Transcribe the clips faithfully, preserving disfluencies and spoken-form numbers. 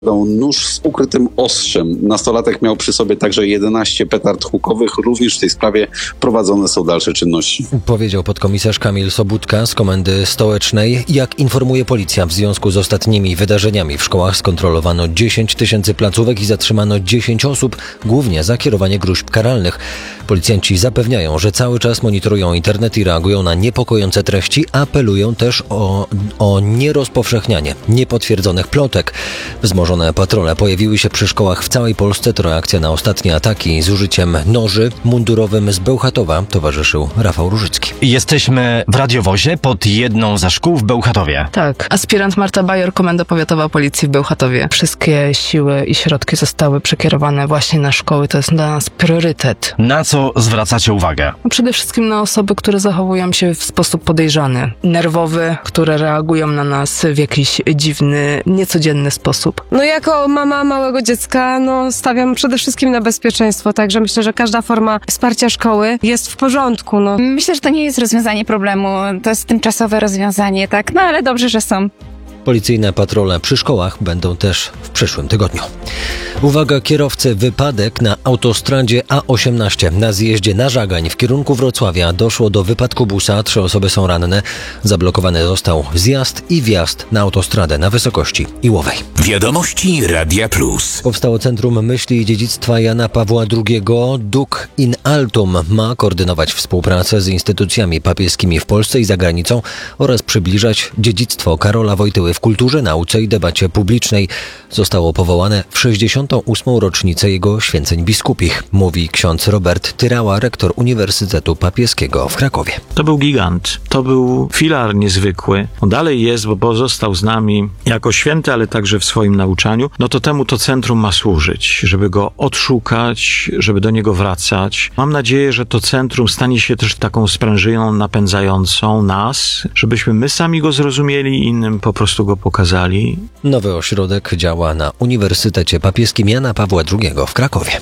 Nóż z ukrytym ostrzem. Nastolatek miał przy sobie także jedenaście petard hukowych. Również w tej sprawie prowadzone są dalsze czynności. Powiedział podkomisarz Kamil Sobudka z Komendy Stołecznej. Jak informuje policja, w związku z ostatnimi wydarzeniami w szkołach skontrolowano dziesięć tysięcy placówek i zatrzymano dziesięć osób, głównie za kierowanie gróźb karalnych. Policjanci zapewniają, że cały czas monitorują internet i reagują na niepokojące treści. Apelują też o, o nierozpowszechnianie niepotwierdzonych plotek. Wzmożone patrole pojawiły się przy szkołach w całej Polsce. To reakcja na ostatnie ataki z użyciem noży. Mundurowym z Bełchatowa towarzyszył Rafał Różycki. Jesteśmy w radiowozie pod jedną ze szkół w Bełchatowie. Tak. Aspirant Marta Bajor, Komenda Powiatowa Policji w Bełchatowie. Wszystkie siły i środki zostały przekierowane właśnie na szkoły. To jest dla nas priorytet. Na co zwracacie uwagę? Przede wszystkim na osoby, które zachowują się w sposób podejrzany, nerwowy, które reagują na nas w jakiś dziwny, niecodzienny sposób. No jako mama małego dziecka, no stawiam przede wszystkim na bezpieczeństwo, także myślę, że każda forma wsparcia szkoły jest w porządku, no. Myślę, że to nie jest rozwiązanie problemu, to jest tymczasowe rozwiązanie, tak, no ale dobrze, że są. Policyjne patrole przy szkołach będą też w przyszłym tygodniu. Uwaga, kierowcy, wypadek na autostradzie A osiemnaście. Na zjeździe na Żagań w kierunku Wrocławia doszło do wypadku busa. Trzy osoby są ranne. Zablokowany został zjazd i wjazd na autostradę na wysokości Iłowej. Wiadomości Radia Plus. Powstało Centrum Myśli i Dziedzictwa Jana Pawła drugiego. Duc in Altum ma koordynować współpracę z instytucjami papieskimi w Polsce i za granicą oraz przybliżać dziedzictwo Karola Wojtyły w kulturze, nauce i debacie publicznej. Zostało powołane w sześćdziesiątą ósmą rocznicę jego święceń biskupich, mówi ksiądz Robert Tyrała, rektor Uniwersytetu Papieskiego w Krakowie. To był gigant, to był filar niezwykły. On dalej jest, bo pozostał z nami jako święty, ale także w swoim nauczaniu. No to temu to centrum ma służyć, żeby go odszukać, żeby do niego wracać. Mam nadzieję, że to centrum stanie się też taką sprężyną napędzającą nas, żebyśmy my sami go zrozumieli, innym po prostu go pokazali. Nowy ośrodek działa na Uniwersytecie Papieskim Jana Pawła drugiego w Krakowie.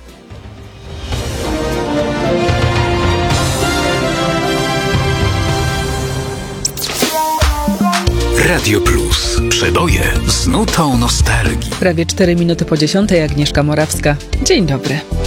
Radio Plus. Przeboje z nutą nostalgii. Prawie cztery minuty po dziesiątej. Agnieszka Morawska. Dzień dobry.